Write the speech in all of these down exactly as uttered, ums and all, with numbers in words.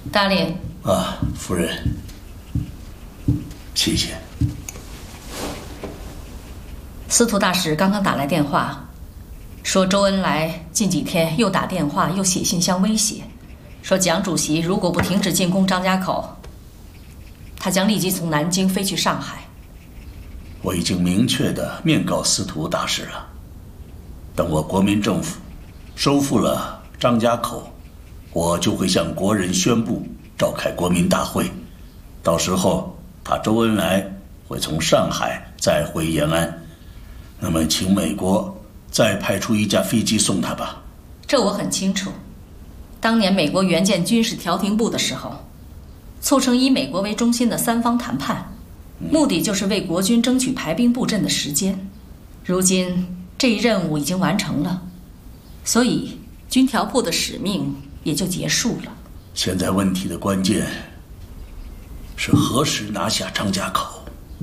大令啊，夫人，谢谢。 司徒大使刚刚打来电话，说周恩来近几天又打电话又写信相威胁，说蒋主席如果不停止进攻张家口，他将立即从南京飞去上海。 我已经明确地面告司徒大使了，等我国民政府收复了张家口，我就会向国人宣布召开国民大会，到时候他周恩来会从上海再回延安，那么请美国再派出一架飞机送他吧。 这我很清楚，当年美国援建军事调停部的时候，促成以美国为中心的三方谈判，目的就是为国军争取排兵布阵的时间。如今这一任务已经完成了，所以军调部的使命也就结束了。 现在问题的关键是何时拿下张家口。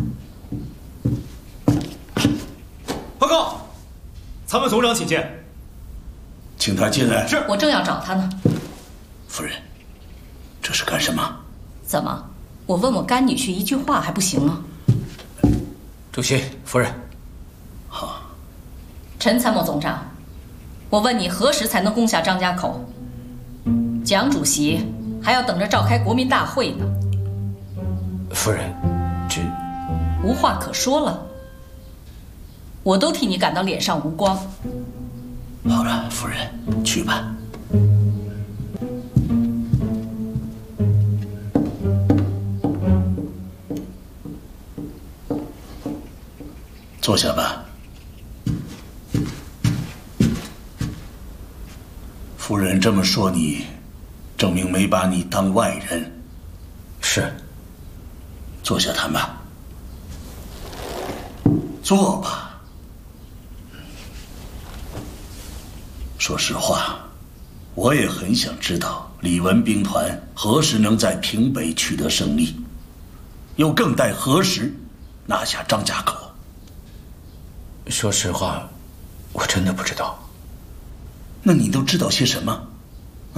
报告，参谋总长请见。 请他进来。 是， 我正要找他呢。 夫人，这是干什么？ 怎么，我问我干女婿一句话还不行吗？ 主席，夫人。 好。 陈参谋总长，我问你何时才能攻下张家口？蒋主席还要等着召开国民大会呢。 夫人，这无话可说了，我都替你感到脸上无光。 好了，夫人，去吧。坐下吧。夫人这么说你，证明没把你当外人。 是。 坐下谈吧。坐吧。说实话，我也很想知道李文兵团何时能在平北取得胜利，又更待何时拿下张家口。 说实话，我真的不知道。 那你都知道些什么？